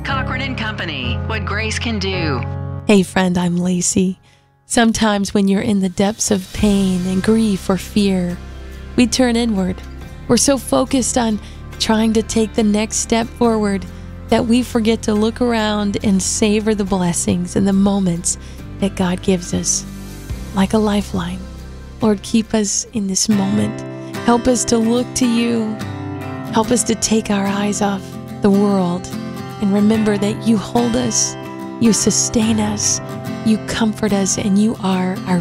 Cochran and Company, what grace can do. Hey friend, I'm Lacey. Sometimes when you're in the depths of pain and grief or fear, we turn inward. We're so focused on trying to take the next step forward that we forget to look around and savor the blessings and the moments that God gives us. Like a lifeline. Lord, keep us in this moment. Help us to look to you. Help us to take our eyes off the world and remember that you hold us, you sustain us, you comfort us, and you are our